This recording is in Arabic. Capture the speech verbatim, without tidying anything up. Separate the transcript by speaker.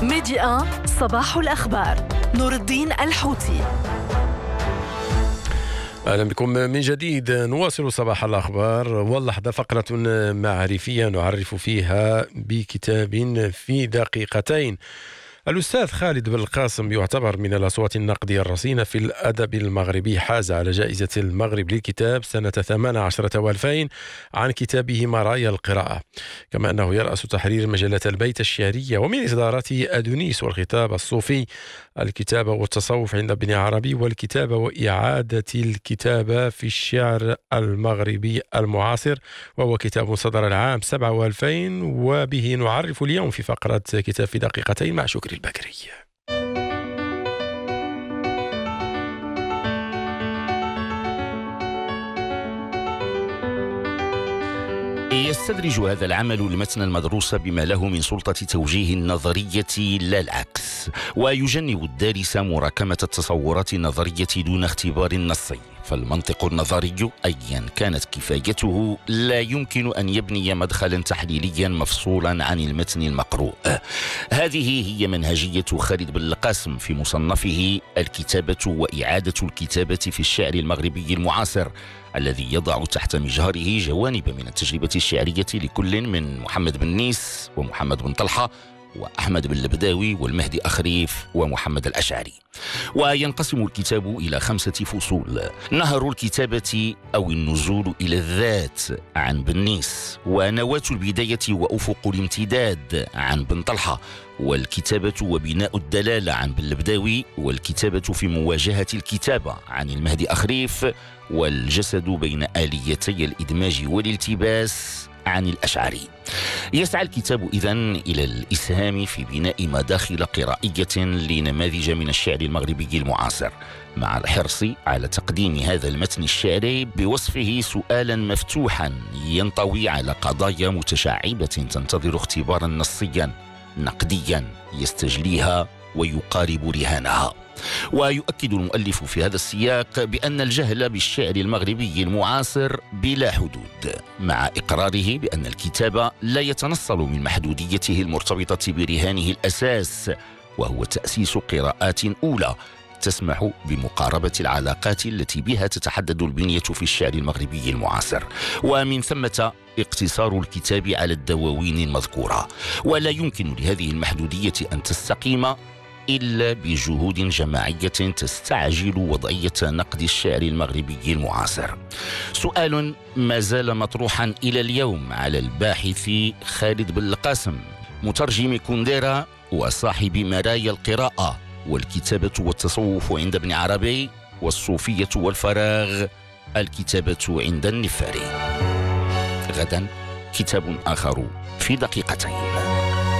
Speaker 1: ميديا صباح الأخبار. نور الدين الحوتي.
Speaker 2: أهلا بكم من جديد. نواصل صباح الأخبار، واللحظة فقرة معرفية نعرف فيها بكتاب في دقيقتين. الأستاذ خالد بالقاسم يعتبر من الأصوات النقدية الرصينة في الأدب المغربي. حاز على جائزة المغرب للكتاب سنة ثمان عشرة وألفين عن كتابه مرايا القراءة، كما أنه يرأس تحرير مجلة البيت الشعرية، ومن إصداراته أدونيس والخطاب الصوفي، الكتابة والتصوف عند ابن عربي، والكتابة وإعادة الكتابة في الشعر المغربي المعاصر، وهو كتاب صدر العام سبعة وألفين، وبه نعرف اليوم في فقرة كتاب في دقيقتين مع شكري البكري.
Speaker 3: يستدرج هذا العمل المتن المدروس بما له من سلطة توجيه النظرية لا العكس، ويجنب الدارس مراكمة التصورات النظرية دون اختبار نصي، فالمنطق النظري أيا كانت كفايته لا يمكن أن يبني مدخلا تحليليا مفصولا عن المتن المقروء. هذه هي منهجية خالد بالقاسم في مصنفه الكتابة وإعادة الكتابة في الشعر المغربي المعاصر، الذي يضع تحت مجهره جوانب من التجربة الشعرية لكل من محمد بن نيس ومحمد بن طلحة وأحمد بن لبداوي والمهدي أخريف ومحمد الأشعري. وينقسم الكتاب إلى خمسة فصول: نهر الكتابة أو النزول إلى الذات عن بن نيس، ونواة البداية وأفق الامتداد عن بن طلحة، والكتابة وبناء الدلالة عن بن لبداوي، والكتابة في مواجهة الكتابة عن المهدي أخريف، والجسد بين آليتي الإدماج والالتباس عن الأشعري. يسعى الكتاب إذن إلى الإسهام في بناء مداخل قرائية لنماذج من الشعر المغربي المعاصر، مع الحرص على تقديم هذا المتن الشعري بوصفه سؤالا مفتوحا ينطوي على قضايا متشعبة تنتظر اختبارا نصيا نقديا يستجليها ويقارب رهانها. ويؤكد المؤلف في هذا السياق بأن الجهل بالشعر المغربي المعاصر بلا حدود، مع إقراره بأن الكتاب لا يتنصل من محدوديته المرتبطة برهانه الأساس، وهو تأسيس قراءات أولى تسمح بمقاربة العلاقات التي بها تتحدد البنية في الشعر المغربي المعاصر، ومن ثمة اقتصار الكتاب على الدواوين المذكورة. ولا يمكن لهذه المحدودية أن تستقيم إلا بجهود جماعية تستعجل وضعية نقد الشعر المغربي المعاصر. سؤال ما زال مطروحا إلى اليوم على الباحث خالد بالقاسم، مترجم كونديرا وصاحب مرايا القراءة، والكتابة والتصوف عند ابن عربي، والصوفية والفراغ، الكتابة عند النفاري. غدا كتاب آخر في دقيقتين.